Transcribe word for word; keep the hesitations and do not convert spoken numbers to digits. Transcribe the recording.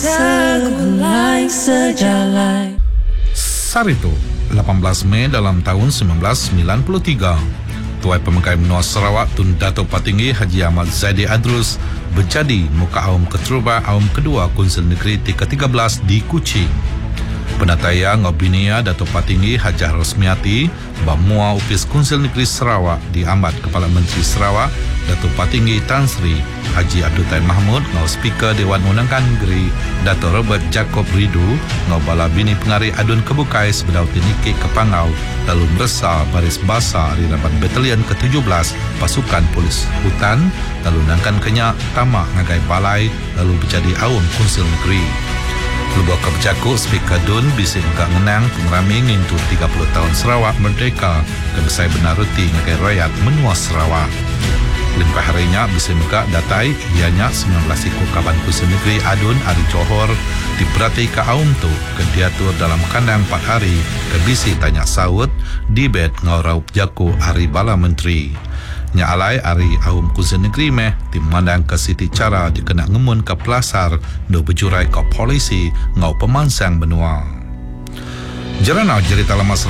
segulai sejalai. Sarito, lapan belas Mei dalam tahun sembilan belas sembilan puluh tiga. Tuai Pemekai Menua Sarawak Tun Dato' Patinggi Haji Ahmad Zaidi Adrus berjadi muka awam keteruba awam kedua Konsel Negeri T ke tiga belas di Kuching. Penataya Ngobinia Dato' Patinggi Hajah Rosmiati Bamua Upis Konsel Negeri Sarawak diambat Kepala Menteri Sarawak Dato' Patinggi Tan Sri Haji Abdul Taib Mahmud ngau Speaker Dewan Undang-Undang Negeri Dato' Robert Jacob Ridu ngau bala bini pengari adun kebukai sebedau tiniki kepangau lalu meresal baris basa di rapat Batalion ke tujuh belas Pasukan Polis Hutan lalu nangkan kenyak tamak ngagai balai lalu berjadi awam Konsel Negeri. Lubuk kebijaku Speaker Dun bising gak ngenang pengerami ngintu tiga puluh tahun Sarawak merdeka kebesai benar ruti ngagai rakyat menua Sarawak. Limpah harinya bising gak datai ianya sembilan belas ikut kaban Konsel Negeri Adun Ari Johor diperhati ke awam tu ke diatur dalam kandang empat hari ke bisi tanya saut di bed ngau jaku Ari Bala Menteri. Nya alai Ari awam Konsel Negeri meh dimandang ke siti cara dikena ngemun ke pelasar do berjurai ke polisi ngau pemansang benua. Jerana cerita lama